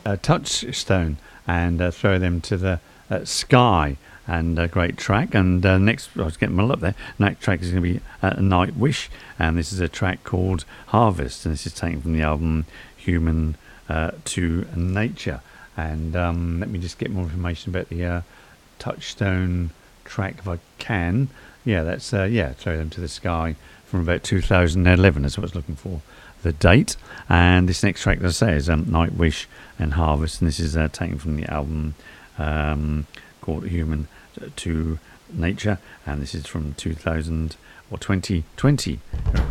Touchstone and Throw Them to the Sky. And a great track. And next, I was getting them all up there. Next track is going to be Nightwish, and this is a track called Harvest, and this is taken from the album Human to Nature. And let me just get more information about the Touchstone track if I can. Yeah, that's Throw Them to the Sky from about 2011. That's what I was looking for, the date. And this next track, as I say, is Nightwish and Harvest, and this is taken from the album called Human to Nature, and this is from 2020.